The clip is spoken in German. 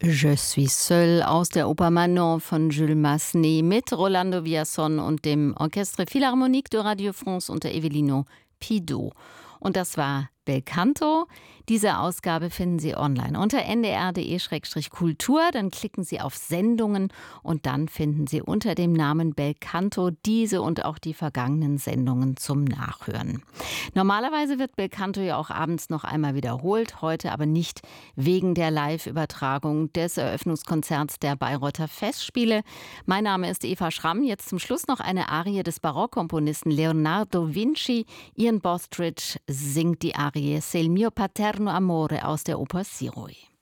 Je suis seul aus der Oper Manon von Jules Massenet mit Rolando Villazón und dem Orchestre Philharmonique de Radio France unter Evelino Pidot. Und das war Bel Canto. Diese Ausgabe finden Sie online unter ndr.de/kultur. Dann klicken Sie auf Sendungen und dann finden Sie unter dem Namen Bel Canto diese und auch die vergangenen Sendungen zum Nachhören. Normalerweise wird Bel Canto ja auch abends noch einmal wiederholt, heute aber nicht wegen der Live-Übertragung des Eröffnungskonzerts der Bayreuther Festspiele. Mein Name ist Eva Schramm. Jetzt zum Schluss noch eine Arie des Barockkomponisten Leonardo Vinci. Ian Bostridge singt die Arie Se il mio paterno amore aus der Oper Siroi.